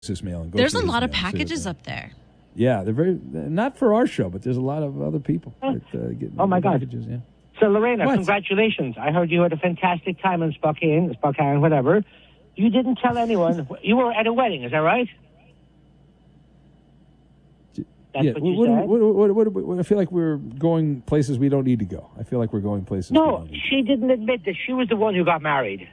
mail and go. There's a lot of packages up there. Yeah, they're not for our show, but there's a lot of other people that get my God. packages. Yeah. So, Lorena, What? congratulations. I heard you had a fantastic time in Spokane, whatever. You didn't tell anyone. You were at a wedding, is that right? That's Yeah. what you said? What, I feel like we're going places we don't need to go. I feel like we're going places. we No, don't need to go. she didn't admit that she was the one who got married.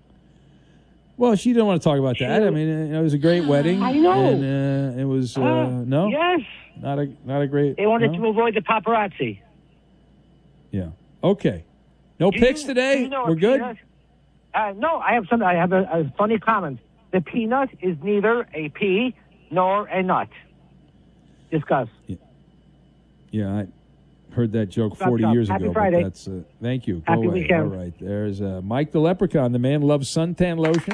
Well, she didn't want to talk about that. I mean, it was a great wedding. I know. And it was no, Yes. not a great. They wanted no? to avoid the paparazzi. Yeah. Okay. No picks today. We're good. No, I have some. I have a funny comment. The peanut is neither a pea nor a nut. Discuss. Yeah, I heard that joke Stop, 40 stop. years Happy ago. Friday. But that's thank you. Go Happy away. weekend. All right. There's Mike the Leprechaun. The man loves suntan lotion,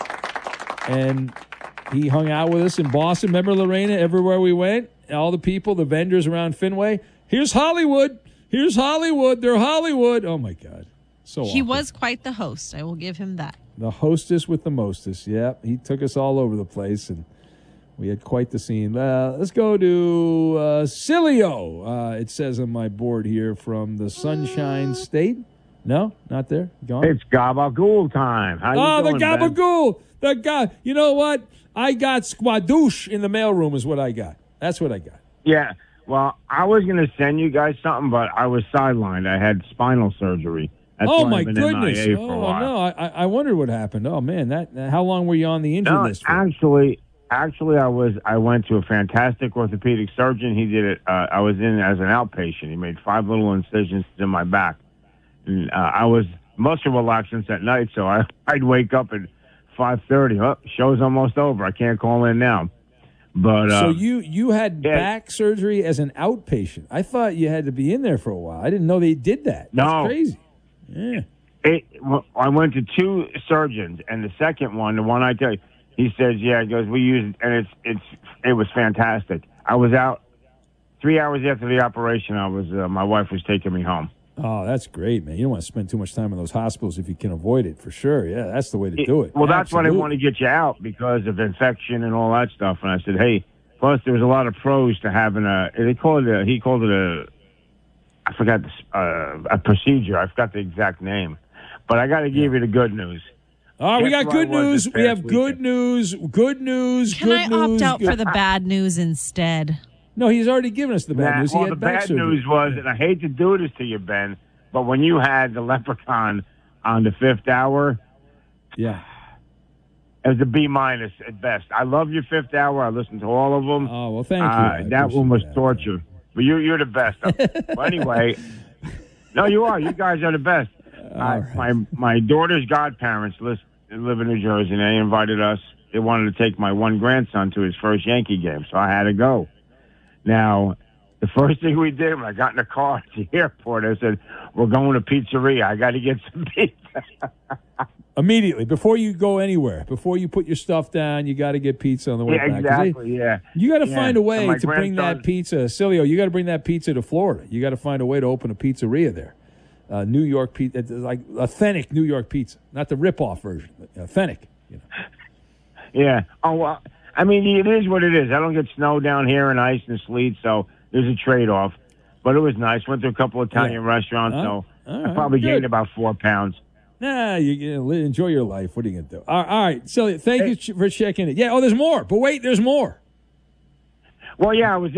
and he hung out with us in Boston. Remember, Lorena? Everywhere we went, all the people, the vendors around Fenway. Here's Hollywood. Here's Hollywood. They're Hollywood. Oh my God. So He awkward. was quite the host. I will give him that. The hostess with the mostest. Yep, he took us all over the place, and we had quite the scene. Let's go to Cilio. It says on my board here from the Sunshine State. No, not there. Gone. It's Gabagool time. How you doing, the Ben? gabagool. The guy. You know what? I got squadouche in the mailroom is what I got. That's what I got. Yeah. Well, I was going to send you guys something, but I was sidelined. I had spinal surgery. That's Oh why my I've been goodness! MIA for a Oh while. no! I wondered what happened. Oh man, that how long were you on the injury No, list for? actually, I went to a fantastic orthopedic surgeon. He did it. I was in as an outpatient. He made 5 little incisions in my back. And, I was muscle relaxants at night, so I'd wake up at 5:30. Oh, show's almost over. I can't call in now. But So you had back surgery as an outpatient. I thought you had to be in there for a while. I didn't know they did that. That's No. crazy. Yeah. I went to 2 surgeons, and the second one, the one I tell you, he says, yeah, he goes, we use it, and it was fantastic. I was out 3 hours after the operation. My wife was taking me home. Oh, that's great, man. You don't want to spend too much time in those hospitals if you can avoid it, for sure. Yeah, that's the way to do it. Well, that's why they Absolutely. want to get you out because of infection and all that stuff. And I said, hey, plus there's a lot of pros to having he called it I forgot a procedure. I forgot the exact name. But I got to give you the good news. All right, we Guess got where I good was news. this We have past good weekend? news. Good news. Can good I news, opt out good- for the bad news instead? No, he's already given us the bad news. He Well, had the back bad surgery. news was, and I hate to do this to you, Ben, but when you had the Leprechaun on the 5th hour, Yeah. it was a B- at best. I love your 5th hour. I listened to all of them. Oh, well, thank you. I That one was appreciate that. torture. But you're the best. Well, anyway, no, you are. You guys are the best. My daughter's godparents live in New Jersey, and they invited us. They wanted to take my one grandson to his first Yankee game, so I had to go. Now, the first thing we did when I got in the car at the airport, I said, we're going to pizzeria. I got to get some pizza. Immediately, before you go anywhere, before you put your stuff down, you got to get pizza on the way Yeah, back. 'Cause exactly, yeah. You got to Yeah. find a And way my to bring that grandson- pizza. Cilio, you got to bring that pizza to Florida. You got to find a way to open a pizzeria there. New York pizza, like authentic New York pizza, not the rip-off version, but authentic. You know. Yeah. Oh, well, I mean, it is what it is. I don't get snow down here and ice and sleet, so there's a trade-off. But it was nice. Went to a couple of Italian restaurants, so all I right, probably good. gained about 4 pounds. Nah, you enjoy your life. What are you going to do? All right, Cilio, thank you for checking it. Yeah, oh, there's more. But wait, there's more. Well, yeah, I was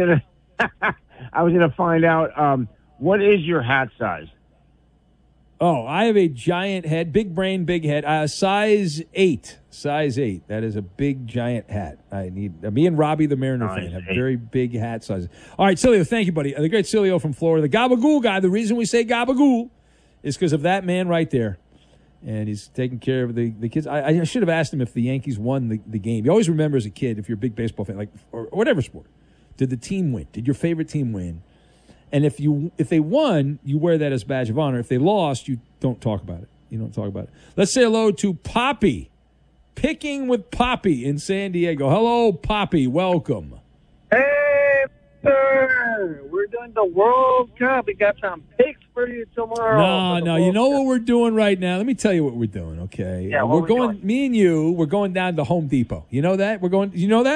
gonna find out what is your hat size. Oh, I have a giant head, big brain, big head. Size 8. Size 8. That is a big, giant hat. I need. Me and Robbie, the Mariner fan, have very big hat sizes. All right, Cilio, thank you, buddy. The great Cilio from Florida, the Gabagool guy. The reason we say Gabagool is because of that man right there. And he's taking care of the kids. I should have asked him if the Yankees won the game. You always remember as a kid, if you're a big baseball fan, like or whatever sport, did the team win? Did your favorite team win? And if they won, you wear that as a badge of honor. If they lost, you don't talk about it. You don't talk about it. Let's say hello to Poppy. Picking with Poppy in San Diego. Hello, Poppy. Welcome. Hey, sir. We're doing the World Cup. We got some picks for you tomorrow. No. You know what we're doing right now? Let me tell you what we're doing, okay? Yeah, we're going, me and you, we're going down to Home Depot. You know that? You know that?